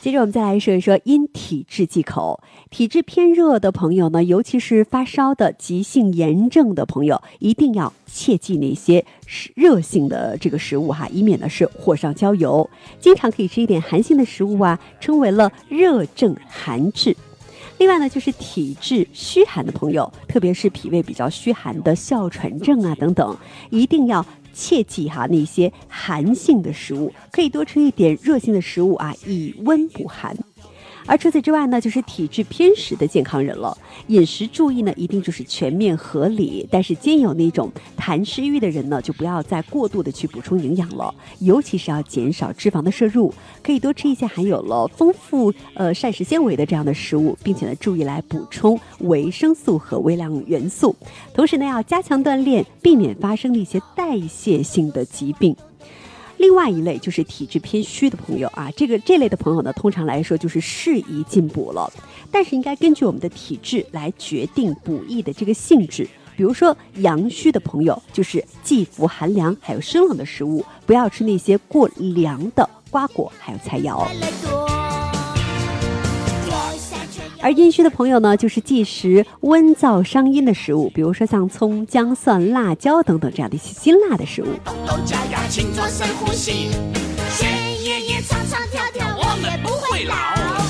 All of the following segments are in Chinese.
接着我们再来说一说因体质忌口。体质偏热的朋友呢，尤其是发烧的急性炎症的朋友，一定要切忌那些热性的这个食物哈，以免呢是火上浇油。经常可以吃一点寒性的食物啊，称为了热症寒治。另外呢，就是体质虚寒的朋友，特别是脾胃比较虚寒的哮喘症啊等等，一定要切记哈那些寒性的食物，可以多吃一点热性的食物啊，以温补寒。而除此之外呢，就是体质偏实的健康人了，饮食注意呢一定就是全面合理，但是兼有那种痰湿郁的人呢，就不要再过度的去补充营养了，尤其是要减少脂肪的摄入，可以多吃一些含有了丰富膳食纤维的这样的食物，并且呢注意来补充维生素和微量元素，同时呢要加强锻炼，避免发生一些代谢性的疾病。另外一类就是体质偏虚的朋友啊，这类的朋友呢，通常来说就是适宜进补了，但是应该根据我们的体质来决定补益的这个性质。比如说阳虚的朋友，就是忌服寒凉还有生冷的食物，不要吃那些过凉的瓜果还有菜肴。而阴虚的朋友呢，就是忌食温燥伤阴的食物，比如说像葱、姜、蒜、辣椒等等这样的一些辛辣的食物。请做深呼吸，学爷爷唱唱跳跳，我们不会老。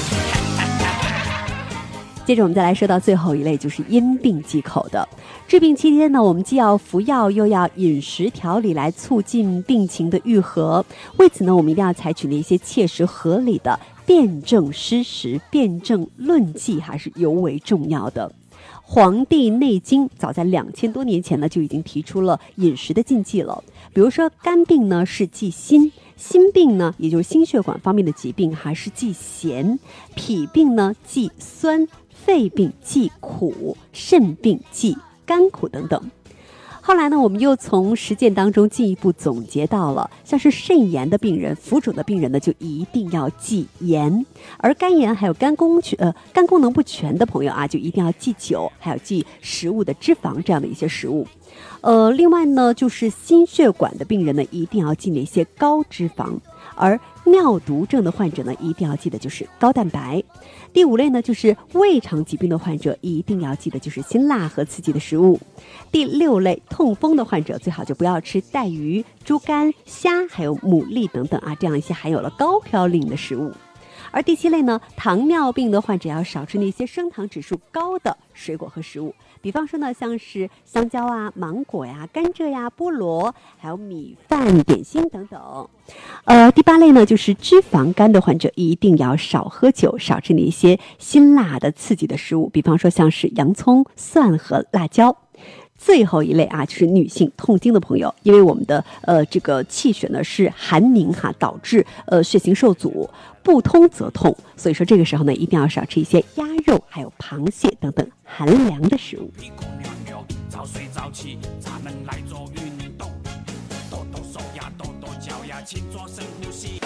接着我们再来说到最后一类，就是因病忌口的。治病期间呢，我们既要服药，又要饮食调理来促进病情的愈合。为此呢，我们一定要采取那些切实合理的辨证施食、辨证论剂，还是尤为重要的。《黄帝内经》早在2000多年前呢，就已经提出了饮食的禁忌了。比如说肝病呢是忌辛，心病呢也就是心血管方面的疾病还是忌咸，脾病呢忌酸，肺病忌苦，肾病忌甘苦等等。后来呢，我们又从实践当中进一步总结到了，像是肾炎的病人、浮肿的病人呢，就一定要忌盐；而肝炎还有肝功能不全的朋友啊，就一定要忌酒，还有忌食物的脂肪这样的一些食物。另外呢，就是心血管的病人呢，一定要忌那些高脂肪，而尿毒症的患者呢，一定要记得就是高蛋白。第5类呢，就是胃肠疾病的患者一定要记得就是辛辣和刺激的食物。第6类痛风的患者最好就不要吃带鱼、猪肝、虾还有牡蛎等等啊，这样一些含有了高嘌呤的食物。而第7类呢，糖尿病的患者要少吃那些升糖指数高的水果和食物，比方说呢，像是香蕉啊、芒果呀、甘蔗呀、菠萝，还有米饭、点心等等。第8类呢，就是脂肪肝的患者一定要少喝酒，少吃那些辛辣的刺激的食物，比方说像是洋葱、蒜和辣椒。最后一类啊，就是女性痛经的朋友，因为我们的这个气血呢是寒凝哈，导致血行受阻，不通则痛，所以说这个时候呢，一定要少吃一些鸭肉还有螃蟹等等寒凉的食物。早睡早起，咱们来做运动，抖抖手呀，抖抖脚呀，请做深呼吸。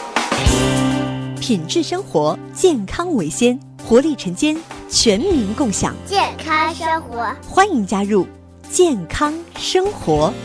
品质生活，健康为先，活力晨间，全民共享， 健康生活， 欢迎加入健康生活。